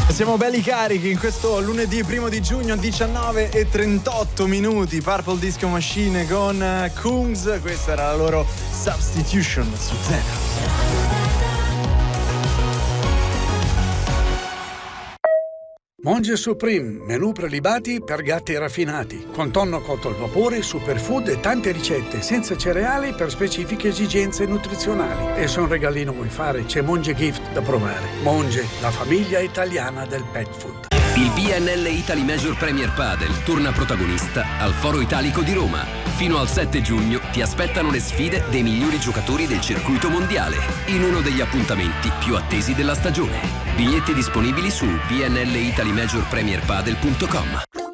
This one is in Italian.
Siamo belli carichi in questo lunedì 1 giugno, 19:38. Purple Disco Machine con Kungs. Questa era la loro Substitution su Zero. Monge Supreme, menù prelibati per gatti raffinati, con tonno cotto al vapore, superfood e tante ricette, senza cereali per specifiche esigenze nutrizionali. E se un regalino vuoi fare, c'è Monge Gift da provare. Monge, la famiglia italiana del pet food. Il BNL Italy Major Premier Padel torna protagonista al Foro Italico di Roma. Fino al 7 giugno ti aspettano le sfide dei migliori giocatori del circuito mondiale, in uno degli appuntamenti più attesi della stagione. Biglietti disponibili su bnlitalymajorpremierpadel.com.